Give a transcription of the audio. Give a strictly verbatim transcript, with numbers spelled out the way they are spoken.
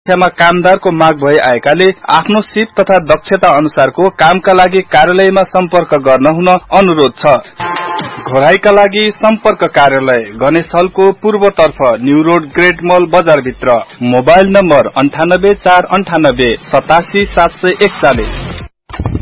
संख्यामा कामदारको माग भई आएकाले आफ्नो सिप तथा दक्षता अनुसारको कामका लागि कार्यालयमा सम्पर्क गर्न हुन अनुरोध छ। घोराईका लागि सम्पर्क कार्यालय गणेश हलको पूर्वतर्फ न्यू रोड ग्रेट मल बजारभित्र। मोबाइल नम्बर अन्ठानब्बे चार अन्ठानब्बे सतासी सात सय एकचालिस।